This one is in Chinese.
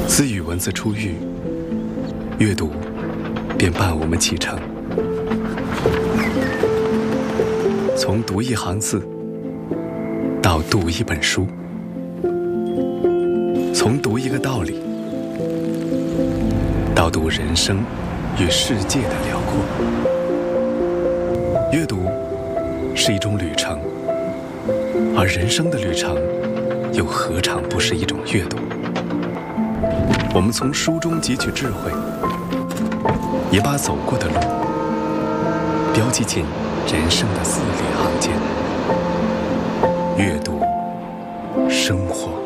自语文字出狱，阅读便伴我们启程。从读一行字到读一本书，从读一个道理到读人生与世界的辽阔。阅读是一种旅程，而人生的旅程又何尝不是一种阅读？我们从书中汲取智慧，也把走过的路标记进人生的字里行间。阅读，生活。